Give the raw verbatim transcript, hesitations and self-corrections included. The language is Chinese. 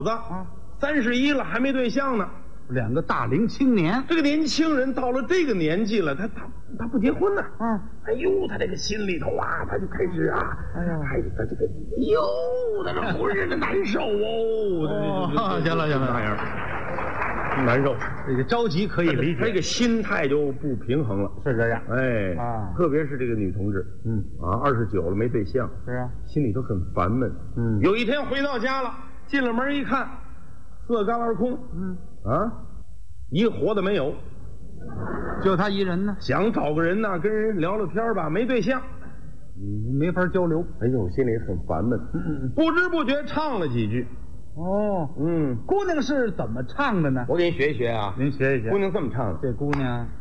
子啊，三十一了还没对象呢。 两个大龄青年， 这个年轻人到了这个年纪了，他他他不结婚呢。 嗯， 哎呦，他这个心里头啊，他就开始啊， 哎呀， 哎，他这个，哎呦，他这浑身的难受哦。 哦，行了行了， 那样难受， 这个着急可以理解， 他这个心态就不平衡了， 是这样。 哎啊， 特别是这个女同志， 嗯啊，二十九了没对象， 是啊， 心里头很烦闷。 嗯有一天回到家了，进了门一看，色干而空。 嗯， 啊，一活的没有， 就他一人呢， 想找个人呢跟人聊聊天吧，没对象， 嗯，没法交流。 哎呦，心里很烦闷。 嗯不知不觉唱了几句。 哦， 嗯， 姑娘是怎么唱的呢？ 我给你学一学啊。 您学一学。 姑娘这么唱的： 这姑娘